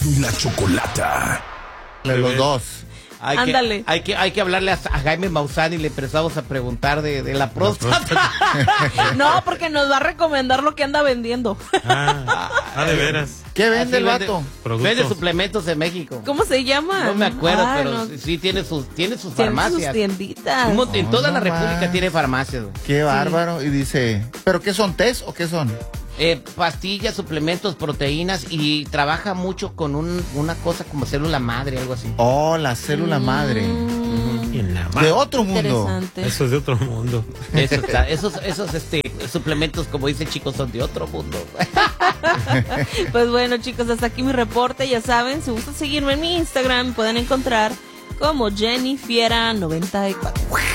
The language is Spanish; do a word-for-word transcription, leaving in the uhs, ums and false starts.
Y la chocolata. De los dos. Hay Ándale. que, hay, que, hay que hablarle a, a Jaime Maussan y le empezamos a preguntar de, de la próstata. No, porque nos va a recomendar lo que anda vendiendo. Ah, ah, de veras. ¿Qué vende el Así vato? Productos. Vende suplementos en México. ¿Cómo se llama? No me acuerdo, Ay, pero no. sí, sí tiene sus, tiene sus Tiene farmacias. sus tienditas. Un mon- en Oh, toda no la República más. tiene farmacias. güey. Qué bárbaro. Y dice, ¿pero qué son? ¿Test o qué son? Eh, pastillas, suplementos, proteínas y trabaja mucho con un, una cosa como célula madre, algo así. Oh, la célula madre. Mm, Y en la De madre. otro mundo. interesante. Eso es de otro mundo. Eso está- esos esos este, suplementos, como dicen chicos, son de otro mundo. Pues bueno, chicos, hasta aquí mi reporte. Ya saben, si gustan seguirme en mi Instagram, me pueden encontrar como Jenny Fiera noventa y cuatro.